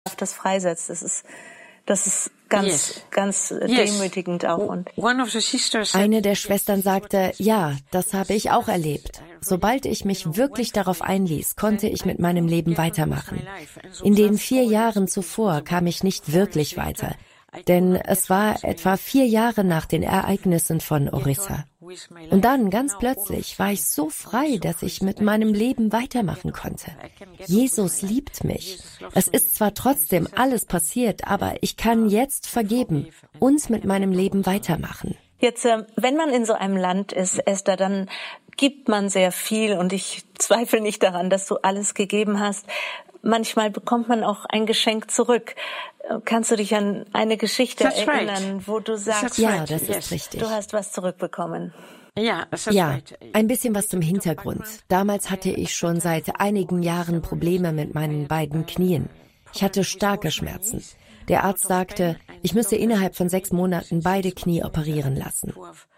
das freisetzt. Das ist ganz demütigend auch. Und eine der Schwestern sagte, ja, das habe ich auch erlebt. Sobald ich mich wirklich darauf einließ, konnte ich mit meinem Leben weitermachen. In den 4 Jahren zuvor kam ich nicht wirklich weiter, denn es war etwa 4 Jahre nach den Ereignissen von Orissa. Und dann, ganz plötzlich, war ich so frei, dass ich mit meinem Leben weitermachen konnte. Jesus liebt mich. Es ist zwar trotzdem alles passiert, aber ich kann jetzt vergeben und mit meinem Leben weitermachen. Jetzt, wenn man in so einem Land ist, Esther, dann gibt man sehr viel und ich zweifle nicht daran, dass du alles gegeben hast. Manchmal bekommt man auch ein Geschenk zurück. Kannst du dich an eine Geschichte erinnern, wo du sagst, ja, das ist richtig. Du hast was zurückbekommen? Ja, ein bisschen was zum Hintergrund. Damals hatte ich schon seit einigen Jahren Probleme mit meinen beiden Knien. Ich hatte starke Schmerzen. Der Arzt sagte, ich müsse innerhalb von 6 Monaten beide Knie operieren lassen.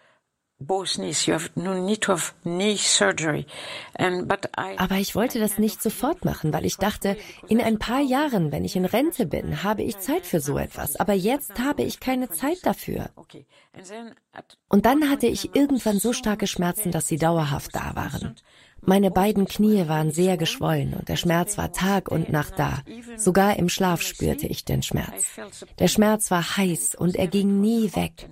Aber ich wollte das nicht sofort machen, weil ich dachte, in ein paar Jahren, wenn ich in Rente bin, habe ich Zeit für so etwas. Aber jetzt habe ich keine Zeit dafür. Und dann hatte ich irgendwann so starke Schmerzen, dass sie dauerhaft da waren. Meine beiden Knie waren sehr geschwollen und der Schmerz war Tag und Nacht da. Sogar im Schlaf spürte ich den Schmerz. Der Schmerz war heiß und er ging nie weg.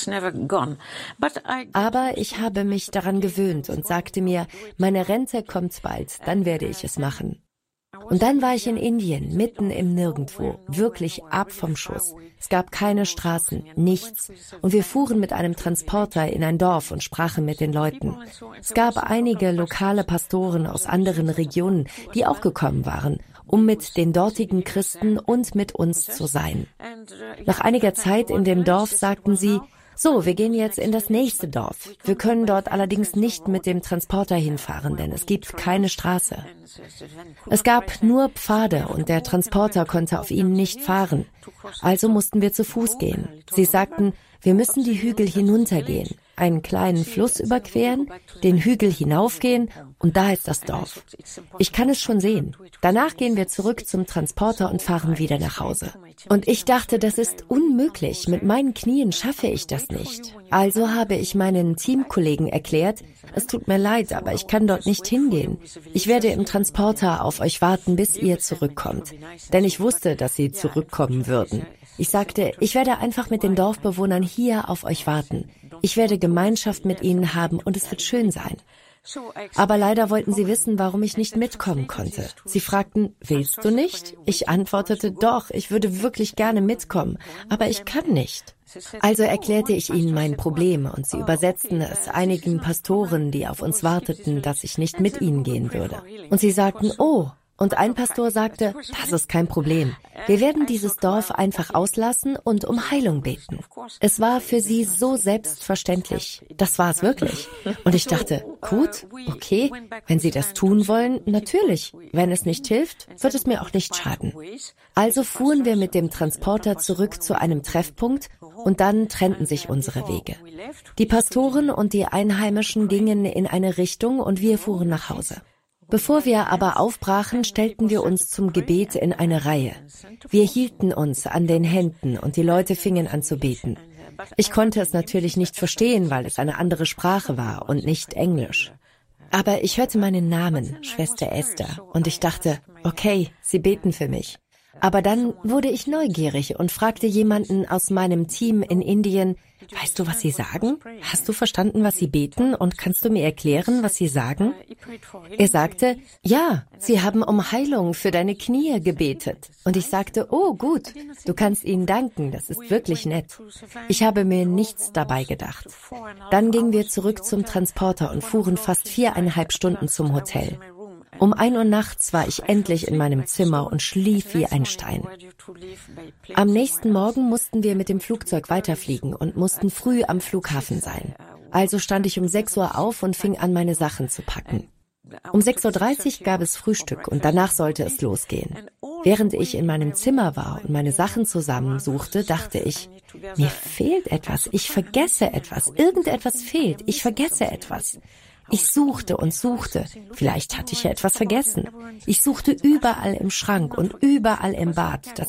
Aber ich habe mich daran gewöhnt und sagte mir, meine Rente kommt bald, dann werde ich es machen. Und dann war ich in Indien, mitten im Nirgendwo, wirklich ab vom Schuss. Es gab keine Straßen, nichts. Und wir fuhren mit einem Transporter in ein Dorf und sprachen mit den Leuten. Es gab einige lokale Pastoren aus anderen Regionen, die auch gekommen waren, um mit den dortigen Christen und mit uns zu sein. Nach einiger Zeit in dem Dorf sagten sie, so, wir gehen jetzt in das nächste Dorf. Wir können dort allerdings nicht mit dem Transporter hinfahren, denn es gibt keine Straße. Es gab nur Pfade und der Transporter konnte auf ihnen nicht fahren. Also mussten wir zu Fuß gehen. Sie sagten, wir müssen die Hügel hinuntergehen, einen kleinen Fluss überqueren, den Hügel hinaufgehen und da ist das Dorf. Ich kann es schon sehen. Danach gehen wir zurück zum Transporter und fahren wieder nach Hause. Und ich dachte, das ist unmöglich. Mit meinen Knien schaffe ich das nicht. Also habe ich meinen Teamkollegen erklärt, es tut mir leid, aber ich kann dort nicht hingehen. Ich werde im Transporter auf euch warten, bis ihr zurückkommt. Denn ich wusste, dass sie zurückkommen würden. Ich sagte, ich werde einfach mit den Dorfbewohnern hier auf euch warten. Ich werde Gemeinschaft mit ihnen haben und es wird schön sein. Aber leider wollten sie wissen, warum ich nicht mitkommen konnte. Sie fragten, willst du nicht? Ich antwortete, doch, ich würde wirklich gerne mitkommen, aber ich kann nicht. Also erklärte ich ihnen mein Problem und sie übersetzten es einigen Pastoren, die auf uns warteten, dass ich nicht mit ihnen gehen würde. Und sie sagten, oh. Und ein Pastor sagte, das ist kein Problem. Wir werden dieses Dorf einfach auslassen und um Heilung beten. Es war für sie so selbstverständlich. Das war es wirklich. Und ich dachte, gut, okay, wenn sie das tun wollen, natürlich. Wenn es nicht hilft, wird es mir auch nicht schaden. Also fuhren wir mit dem Transporter zurück zu einem Treffpunkt und dann trennten sich unsere Wege. Die Pastoren und die Einheimischen gingen in eine Richtung und wir fuhren nach Hause. Bevor wir aber aufbrachen, stellten wir uns zum Gebet in eine Reihe. Wir hielten uns an den Händen und die Leute fingen an zu beten. Ich konnte es natürlich nicht verstehen, weil es eine andere Sprache war und nicht Englisch. Aber ich hörte meinen Namen, Schwester Esther, und ich dachte, okay, sie beten für mich. Aber dann wurde ich neugierig und fragte jemanden aus meinem Team in Indien, weißt du, was sie sagen? Hast du verstanden, was sie beten und kannst du mir erklären, was sie sagen? Er sagte, ja, sie haben um Heilung für deine Knie gebetet. Und ich sagte, oh gut, du kannst ihnen danken, das ist wirklich nett. Ich habe mir nichts dabei gedacht. Dann gingen wir zurück zum Transporter und fuhren fast 4,5 Stunden zum Hotel. Um 1 Uhr nachts war ich endlich in meinem Zimmer und schlief wie ein Stein. Am nächsten Morgen mussten wir mit dem Flugzeug weiterfliegen und mussten früh am Flughafen sein. Also stand ich um 6 Uhr auf und fing an, meine Sachen zu packen. Um 6:30 Uhr gab es Frühstück und danach sollte es losgehen. Während ich in meinem Zimmer war und meine Sachen zusammensuchte, dachte ich, mir fehlt etwas, ich vergesse etwas, irgendetwas fehlt, ich vergesse etwas. Ich suchte und suchte. Vielleicht hatte ich ja etwas vergessen. Ich suchte überall im Schrank und überall im Bad.